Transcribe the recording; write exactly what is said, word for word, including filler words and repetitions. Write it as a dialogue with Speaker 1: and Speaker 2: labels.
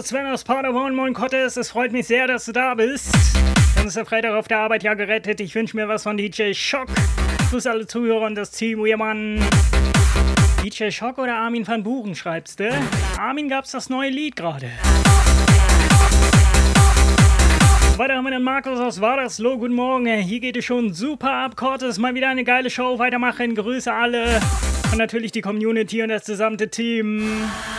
Speaker 1: Sven aus Paderborn, moin Kottes, es freut mich sehr, dass du da bist. Dann ist der Freitag auf der Arbeit ja gerettet. Ich wünsche mir was von D J Shock. Grüß alle Zuhörer und das Team, ihr Mann. D J Shock oder Armin van Buren, schreibst du? Armin, gab's das neue Lied gerade. Weiter haben wir den Markus aus Wadersloh. Guten Morgen, hier geht es schon super ab. Cortes, mal wieder eine geile Show. Weitermachen, Grüße alle. Und natürlich die Community und das gesamte Team.